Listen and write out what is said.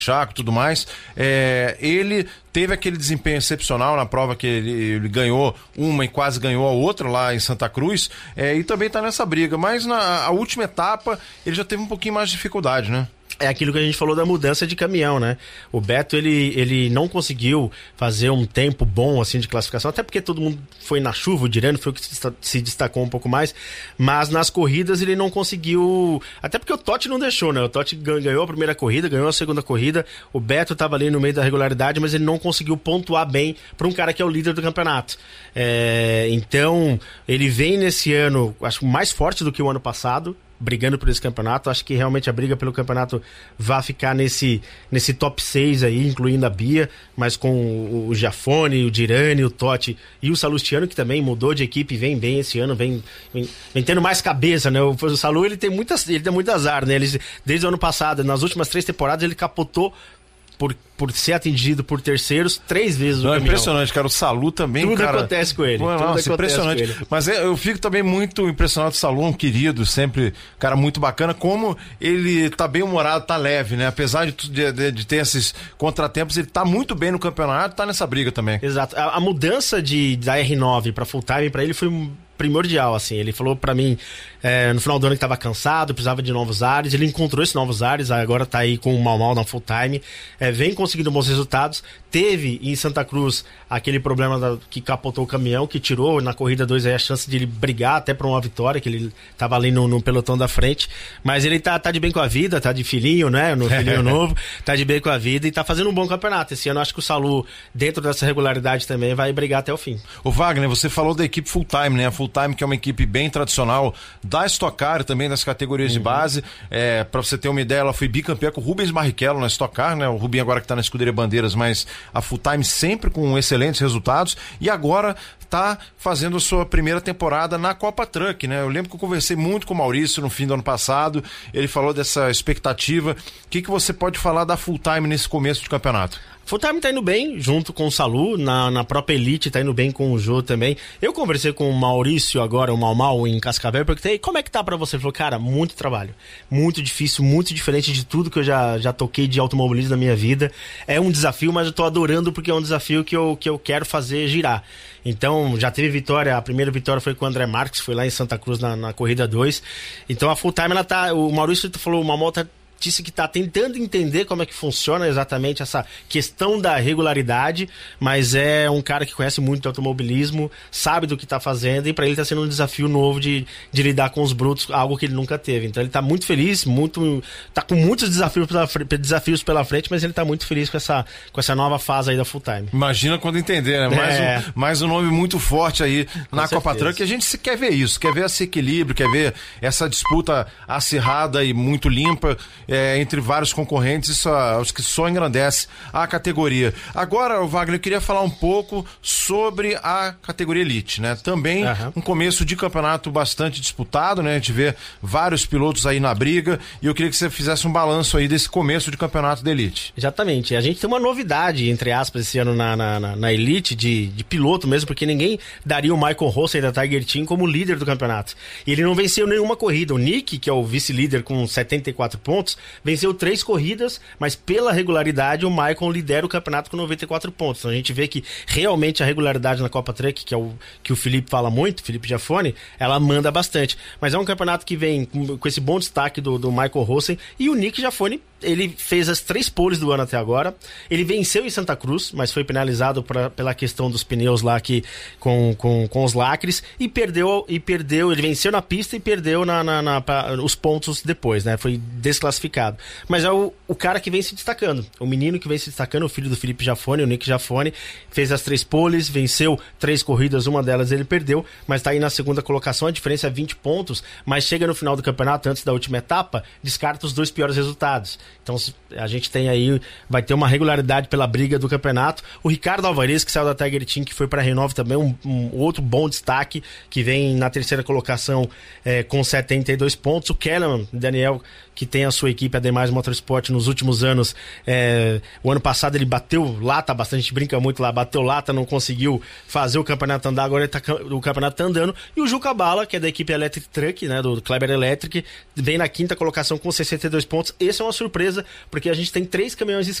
Chaco e tudo mais, ele teve aquele desempenho excepcional na prova que ele ganhou uma e quase ganhou a outra lá em Santa Cruz, e também está nessa briga, mas na última etapa ele já teve um pouquinho mais de dificuldade, né? É aquilo que a gente falou da mudança de caminhão, né? O Beto, ele não conseguiu fazer um tempo bom, assim, de classificação, até porque todo mundo foi na chuva, o Dirano foi o que se destacou um pouco mais, mas nas corridas ele não conseguiu, até porque o Totti não deixou, né? O Totti ganhou a primeira corrida, ganhou a segunda corrida, o Beto estava ali no meio da regularidade, mas ele não conseguiu pontuar bem para um cara que é o líder do campeonato. Então, ele vem nesse ano, acho, mais forte do que o ano passado, brigando por esse campeonato. Acho que realmente a briga pelo campeonato vai ficar nesse top 6 aí, incluindo a Bia, mas com o Giafone, o Dirani, o Totti e o Salustiano, que também mudou de equipe, vem bem esse ano, vem tendo mais cabeça, né? O Salu, ele tem muito azar, né? Desde o ano passado, nas últimas 3 temporadas, ele capotou por ser atendido por terceiros 3 vezes o caminhão. É impressionante, cara. O Salu também, tudo cara... acontece com ele. Pô, nossa, impressionante. Com ele. Mas eu fico também muito impressionado com o Salu, um querido, sempre cara muito bacana, como ele tá bem humorado, tá leve, né? Apesar de ter esses contratempos, ele tá muito bem no campeonato, tá nessa briga também. Exato. A mudança da R9 pra full time, pra ele foi primordial, assim. Ele falou pra mim no final do ano que tava cansado, precisava de novos ares. Ele encontrou esses novos ares, agora tá aí com o Mal na full time, vem conseguindo bons resultados. Teve em Santa Cruz aquele problema que capotou o caminhão, que tirou na corrida 2 aí a chance de ele brigar até pra uma vitória, que ele tava ali no pelotão da frente, mas ele tá de bem com a vida, tá de filhinho, né, no filhinho novo, tá de bem com a vida e tá fazendo um bom campeonato. Esse ano acho que o Salu, dentro dessa regularidade também, vai brigar até o fim. O Wagner, você falou da equipe full time, né? A full time, que é uma equipe bem tradicional da Stock Car, também das categorias de base. Pra você ter uma ideia, ela foi bicampeã com o Rubens Barrichello na Stock Car, né? O Rubinho agora que tá na Escuderia Bandeiras, mas a full time sempre com excelentes resultados, e agora tá fazendo a sua primeira temporada na Copa Truck, né? Eu lembro que eu conversei muito com o Maurício no fim do ano passado, ele falou dessa expectativa. O que você pode falar da full time nesse começo de campeonato? Full time tá indo bem, junto com o Salu, na própria Elite tá indo bem com o Jô também. Eu conversei com o Maurício agora, o Mal em Cascavel, perguntei, como é que tá pra você? Ele falou, cara, muito trabalho, muito difícil, muito diferente de tudo que eu já toquei de automobilismo na minha vida. É um desafio, mas eu tô adorando porque é um desafio que eu quero fazer girar. Então, já teve vitória, a primeira vitória foi com o André Marques, foi lá em Santa Cruz na corrida 2. Então a full time, ela tá, o Maurício falou, o Mal disse que está tentando entender como é que funciona exatamente essa questão da regularidade, mas é um cara que conhece muito de automobilismo, sabe do que está fazendo, e para ele está sendo um desafio novo de lidar com os brutos, algo que ele nunca teve. Então ele está muito feliz, está com muitos desafios pela frente, mas ele está muito feliz com essa nova fase aí da full time. Imagina quando entender, né? Mais um nome muito forte aí na Copa Truck, que a gente quer ver isso, quer ver esse equilíbrio, quer ver essa disputa acirrada e muito limpa entre vários concorrentes, os que só engrandece a categoria. Agora, Wagner, eu queria falar um pouco sobre a categoria Elite, né? Também um começo de campeonato bastante disputado, né? A gente vê vários pilotos aí na briga, e eu queria que você fizesse um balanço aí desse começo de campeonato da Elite. Exatamente. A gente tem uma novidade, entre aspas, esse ano na Elite, de piloto mesmo, porque ninguém daria o Michael Rosen da Tiger Team como líder do campeonato. E ele não venceu nenhuma corrida. O Nick, que é o vice-líder com 74 pontos, venceu 3 corridas, mas pela regularidade o Maicon lidera o campeonato com 94 pontos. Então a gente vê que realmente a regularidade na Copa Truck, que é o que o Felipe fala muito, Felipe Giafone, ela manda bastante. Mas é um campeonato que vem com esse bom destaque do Michael Rosen, e o Nick Giafone, ele fez as 3 poles do ano até agora. Ele venceu em Santa Cruz, mas foi penalizado pela questão dos pneus lá aqui com os lacres, e perdeu. Ele venceu na pista e perdeu os pontos depois, né? Foi desclassificado. Mas é o cara que vem se destacando, o menino que vem se destacando, o filho do Felipe Giafone, o Nick Giafone, fez as 3 poles, venceu 3 corridas, uma delas ele perdeu, mas tá aí na segunda colocação, a diferença é 20 pontos, mas chega no final do campeonato, antes da última etapa, descarta os 2 piores resultados. Então a gente tem aí, vai ter uma regularidade pela briga do campeonato. O Ricardo Alvarez, que saiu da Tiger Team, que foi para a Renove também, um outro bom destaque, que vem na terceira colocação com 72 pontos. O Kellerman, Daniel, que tem a sua equipe equipe Ademais Motorsport nos últimos anos. O ano passado ele bateu lata bastante, a gente brinca muito lá, bateu lata, não conseguiu fazer o campeonato andar, agora o campeonato tá andando. E o Juca Bala, que é da equipe Electric Truck, né, do Kleber Electric, vem na 5ª colocação com 62 pontos. Essa é uma surpresa, porque a gente tem 3 caminhões